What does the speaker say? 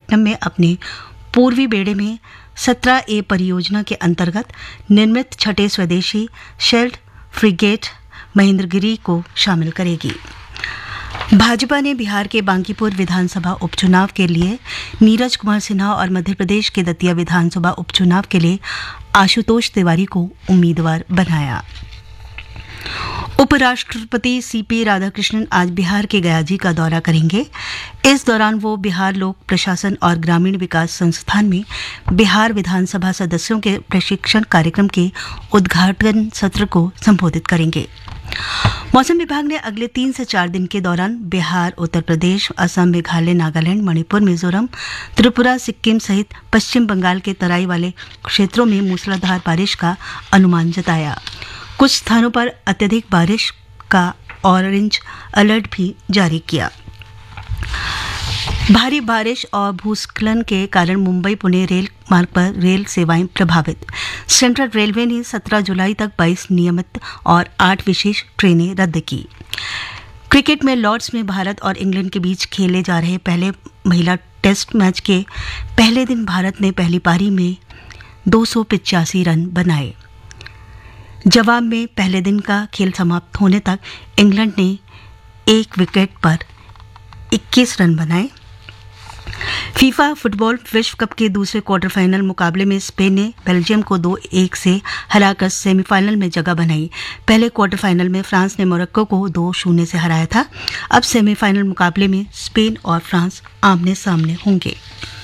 विशाखापट्टनम में अपने पूर्वी बेड़े में 17A परियोजना के अंतर्गत निर्मित छठे स्वदेशी शेल्ड फ्रिगेट महेंद्रगिरी को शामिल करेगी। भाजपा ने बिहार के बांकीपुर विधानसभा उपचुनाव के लिए नीरज कुमार सिन्हा और मध्य प्रदेश के दतिया विधानसभा उपचुनाव के लिए आशुतोष तिवारी को उम्मीदवार बनाया। उपराष्ट्रपति सीपी राधाकृष्णन आज बिहार के गयाजी का दौरा करेंगे। इस दौरान वो बिहार लोक प्रशासन और ग्रामीण विकास संस्थान में बिहार विधानसभा सदस्यों के प्रशिक्षण कार्यक्रम के उद्घाटन सत्र को संबोधित करेंगे। मौसम विभाग ने अगले 3 से 4 दिन के दौरान बिहार, उत्तर प्रदेश, असम, मेघालय, नागालैंड, मणिपुर, मिजोरम, त्रिपुरा, सिक्किम सहित पश्चिम बंगाल के तराई वाले क्षेत्रों में मूसलाधार बारिश का अनुमान जताया। कुछ स्थानों पर अत्यधिक बारिश का ऑरेंज अलर्ट भी जारी किया। भारी बारिश और भूस्खलन के कारण मुंबई पुणे रेल मार्ग पर रेल सेवाएं प्रभावित। सेंट्रल रेलवे ने 17 जुलाई तक 22 नियमित और 8 विशेष ट्रेनें रद्द की। क्रिकेट में लॉर्ड्स में भारत और इंग्लैंड के बीच खेले जा रहे पहले महिला टेस्ट मैच के पहले दिन भारत ने पहली पारी में 285 रन बनाए। जवाब में पहले दिन का खेल समाप्त होने तक इंग्लैंड ने 1 विकेट पर 21 रन बनाए। फीफा फुटबॉल विश्व कप के दूसरे क्वार्टर फाइनल मुकाबले में स्पेन ने बेल्जियम को 2-1 से हराकर सेमीफाइनल में जगह बनाई। पहले क्वार्टर फाइनल में फ्रांस ने मोरक्को को 2-0 से हराया था। अब सेमीफाइनल मुकाबले में स्पेन और फ्रांस आमने सामने होंगे।